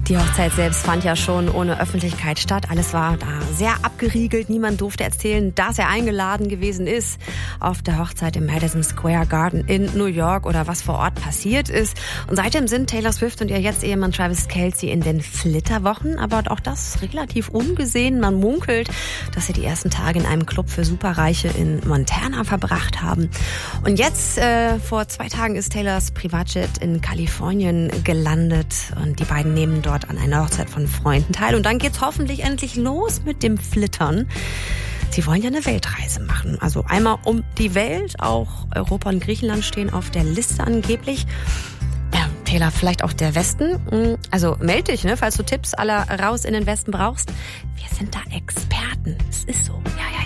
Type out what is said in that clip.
Die Hochzeit selbst fand ja schon ohne Öffentlichkeit statt. Alles war da sehr abgeriegelt. Niemand durfte erzählen, dass er eingeladen gewesen ist auf der Hochzeit im Madison Square Garden in New York oder was vor Ort passiert ist. Und seitdem sind Taylor Swift und ihr jetzt Ehemann Travis Kelce in den Flitterwochen. Aber auch das relativ ungesehen. Man munkelt, dass sie die ersten Tage in einem Club für Superreiche in Montana verbracht haben. Und jetzt, vor 2 Tagen, ist Taylors Privatjet in Kalifornien gelandet. Und die beiden nehmen dort an einer Hochzeit von Freunden teil. Und dann geht's hoffentlich endlich los mit dem Flittern. Sie wollen ja eine Weltreise machen. Also einmal um die Welt. Auch Europa und Griechenland stehen auf der Liste angeblich. Ja, Taylor, vielleicht auch der Westen. Also meld dich, falls du Tipps aller raus in den Westen brauchst. Wir sind da Experten. Es ist so. Ja.